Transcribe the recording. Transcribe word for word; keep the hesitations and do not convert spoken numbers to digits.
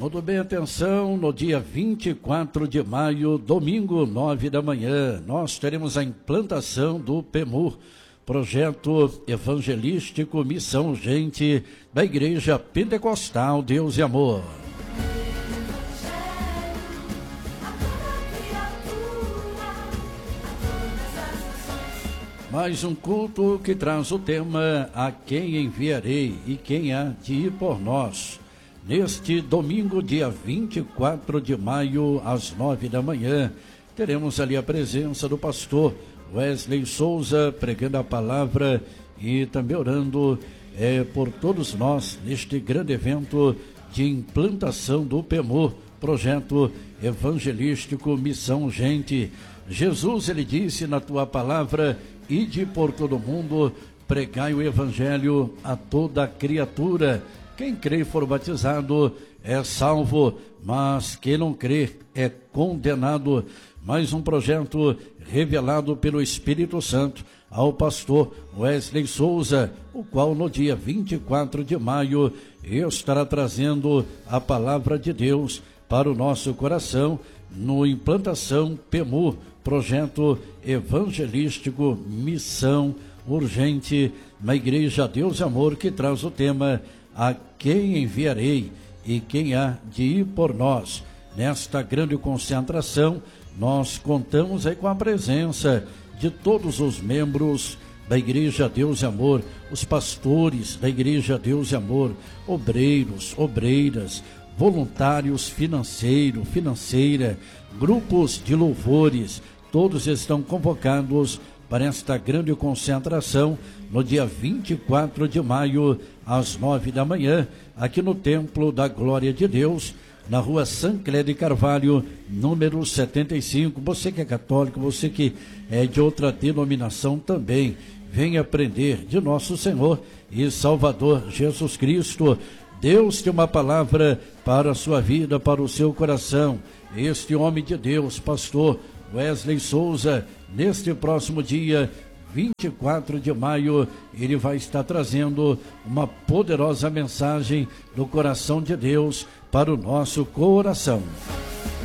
Muito bem, atenção, no dia vinte e quatro de maio, domingo, nove da manhã, nós teremos a implantação do PEMUR, Projeto Evangelístico Missão Gente, da Igreja Pentecostal Deus e Amor. Mais um culto que traz o tema A Quem Enviarei e Quem Há de Ir por Nós. Neste domingo, dia vinte e quatro de maio, às nove da manhã, teremos ali a presença do pastor Wesley Souza, pregando a palavra e também orando é, por todos nós neste grande evento de implantação do PEMUR, Projeto Evangelístico Missão Gente. Jesus, ele disse na tua palavra: ide por todo mundo, pregai o evangelho a toda criatura. Quem crê e for batizado é salvo, mas quem não crê é condenado. Mais um projeto revelado pelo Espírito Santo ao pastor Wesley Souza, o qual no dia vinte e quatro de maio estará trazendo a palavra de Deus para o nosso coração no Implantação PEMUR, Projeto Evangelístico Missão Urgente, na Igreja Deus e Amor, que traz o tema A Quem Enviarei e Quem Há de Ir por Nós. Nesta grande concentração, nós contamos aí com a presença de todos os membros da Igreja Deus e Amor, os pastores da Igreja Deus e Amor, obreiros, obreiras, voluntários financeiro, financeira, grupos de louvores, todos estão convocados para esta grande concentração no dia vinte e quatro de maio, às nove da manhã, aqui no Templo da Glória de Deus, na rua Sancler de Carvalho, número setenta e cinco. Você que é católico, você que é de outra denominação também, venha aprender de nosso Senhor e Salvador Jesus Cristo. Deus tem uma palavra para a sua vida, para o seu coração. Este homem de Deus, pastor Wesley Souza, neste próximo dia vinte e quatro de maio, ele vai estar trazendo uma poderosa mensagem do coração de Deus para o nosso coração.